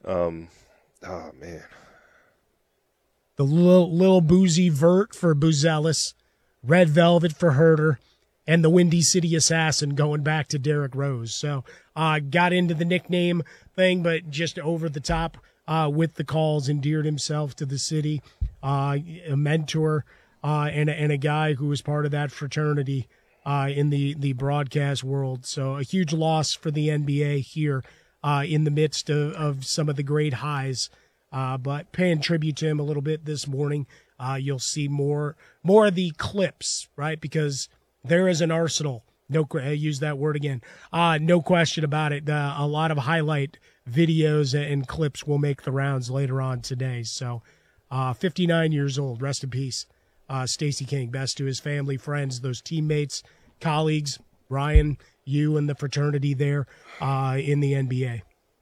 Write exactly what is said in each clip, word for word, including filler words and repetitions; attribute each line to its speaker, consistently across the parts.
Speaker 1: Um, oh, man.
Speaker 2: The little, little boozy vert for Buzelis, Red Velvet for Herder, and the Windy City Assassin going back to Derrick Rose. So uh, got into the nickname thing, but just over the top uh, with the calls, endeared himself to the city, uh, a mentor uh, and, and a guy who was part of that fraternity uh, in the, the broadcast world. So a huge loss for the N B A here uh, in the midst of, of some of the great highs. Uh, but paying tribute to him a little bit this morning. Uh, you'll see more more of the clips, right? Because there is an arsenal. No, I use that word again. Uh, no question about it. Uh, a lot of highlight videos and clips will make the rounds later on today. So uh, fifty-nine years old. Rest in peace. Uh, Stacey King. Best to his family, friends, those teammates, colleagues, Ryan, you and the fraternity there uh, in the N B A.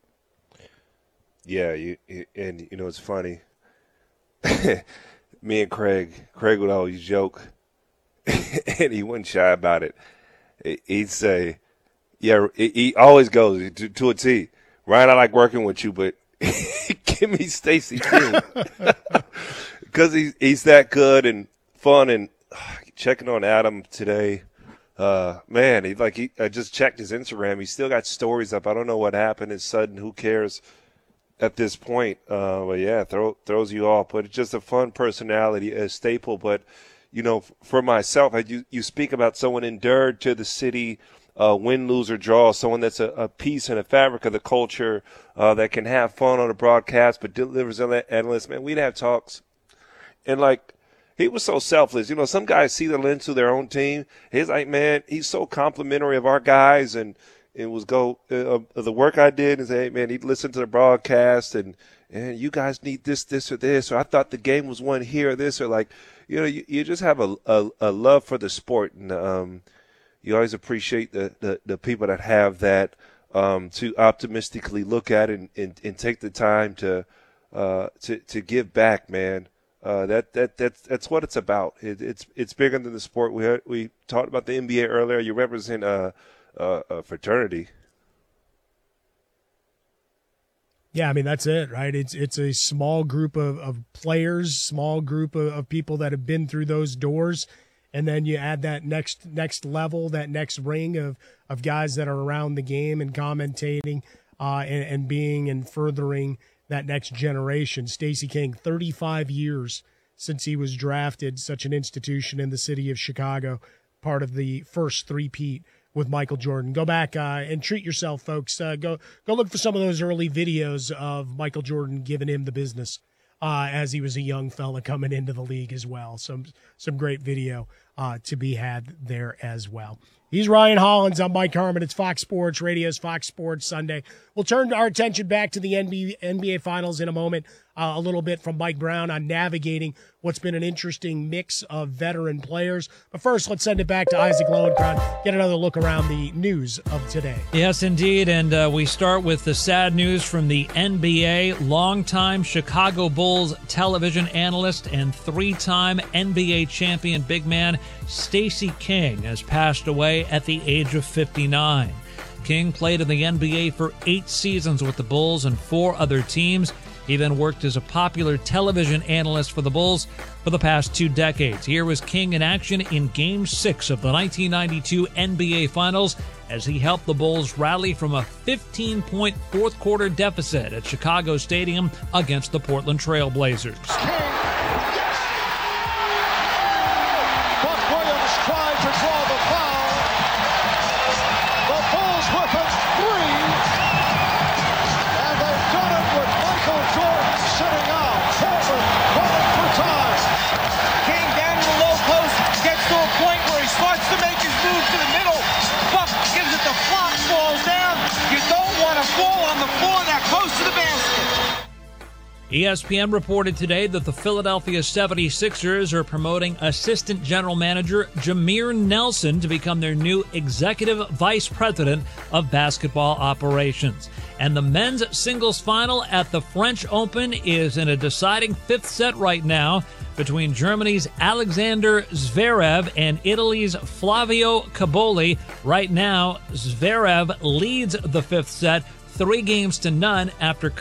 Speaker 1: Yeah, you, and you know it's funny. Me and Craig, Craig would always joke, and he wasn't shy about it. He'd say, "Yeah," he always goes to, to a T. Ryan, I like working with you, but give me Stacey King because he's he's that good and fun. And uh, checking on Adam today, uh, man, he like he I just checked his Instagram. He still got stories up. I don't know what happened. It's sudden. Who cares? At this point, uh, but yeah, throw, throws you off. But it's just a fun personality, a staple. But, you know, for myself, I, you, you speak about someone endured to the city, uh, win, lose, or draw, someone that's a, a piece and a fabric of the culture uh, that can have fun on a broadcast but delivers analysts. Man, we'd have talks. And, like, he was so selfless. You know, some guys see the lens to their own team. He's like, man, he's so complimentary of our guys and – it was go uh, the work I did and say, hey, man, he'd listen to the broadcast and, and you guys need this, this, or this, or I thought the game was won here or this, or like, you know, you, you just have a, a, a love for the sport. And um, you always appreciate the, the, the people that have that um, to optimistically look at it and, and, and take the time to, uh, to, to give back, man. Uh, that, that, that's, that's what it's about. It, it's, it's bigger than the sport. We, heard, we talked about the N B A earlier. You represent, uh, Uh, a fraternity.
Speaker 2: Yeah, I mean, that's it, right? It's it's a small group of, of players, small group of, of people that have been through those doors, and then you add that next next level, that next ring of, of guys that are around the game and commentating uh, and, and being and furthering that next generation. Stacey King, thirty-five years since he was drafted, such an institution in the city of Chicago, part of the first three-peat with Michael Jordan. Go back uh, and treat yourself, folks. Uh, go go look for some of those early videos of Michael Jordan giving him the business uh, as he was a young fella coming into the league as well. Some some great video uh, to be had there as well. He's Ryan Hollins. I'm Mike Harmon. It's Fox Sports Radio's Fox Sports Sunday. We'll turn our attention back to the N B A, N B A Finals in a moment. Uh, a little bit from Mike Brown on navigating what's been an interesting mix of veteran players. But first, let's send it back to Isaac Lowenkron, get another look around the news of today.
Speaker 3: Yes, indeed. And uh, we start with the sad news from the N B A. Longtime Chicago Bulls television analyst and three-time N B A champion big man Stacey King has passed away at the age of fifty-nine. King played in the N B A for eight seasons with the Bulls and four other teams. He then worked as a popular television analyst for the Bulls for the past two decades. Here was King in action in Game six of the nineteen ninety-two N B A Finals as he helped the Bulls rally from a fifteen-point fourth-quarter deficit at Chicago Stadium against the Portland Trail Blazers. E S P N reported today that the Philadelphia seventy-sixers are promoting assistant general manager Jameer Nelson to become their new executive vice president of basketball operations. And the men's singles final at the French Open is in a deciding fifth set right now between Germany's Alexander Zverev and Italy's Flavio Cobolli. Right now, Zverev leads the fifth set, three games to none after